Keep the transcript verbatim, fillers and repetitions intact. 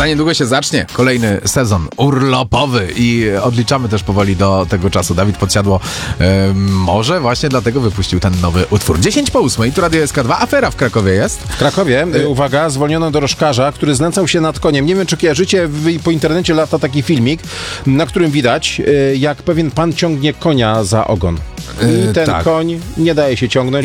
Za niedługo się zacznie kolejny sezon urlopowy i odliczamy też powoli do tego czasu. Dawid Podsiadło e, może właśnie dlatego wypuścił ten nowy utwór. dziesięć po ósmej, tu Radio S K dwa, afera w Krakowie jest. W Krakowie, y- uwaga, zwolniono dorożkarza, który znęcał się nad koniem. Nie wiem, czy kojarzycie, w, po internecie lata taki filmik, na którym widać, y, jak pewien pan ciągnie konia za ogon. I Yy, ten tak. koń nie daje się ciągnąć.